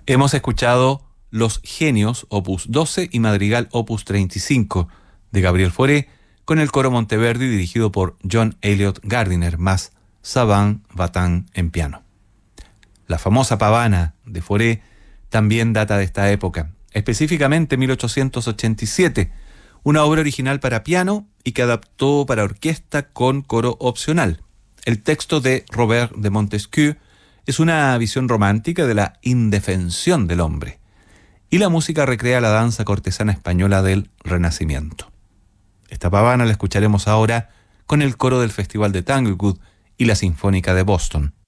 Hemos escuchado Los Genios, opus 12 y Madrigal, opus 35, de Gabriel Fauré, con el coro Monteverdi dirigido por John Elliott Gardiner, más Saban Batán en piano. La famosa pavana de Fauré también data de esta época, específicamente 1887, una obra original para piano y que adaptó para orquesta con coro opcional. El texto de Robert de Montesquieu es una visión romántica de la indefensión del hombre, y la música recrea la danza cortesana española del Renacimiento. Esta pavana la escucharemos ahora con el coro del Festival de Tanglewood y la Sinfónica de Boston.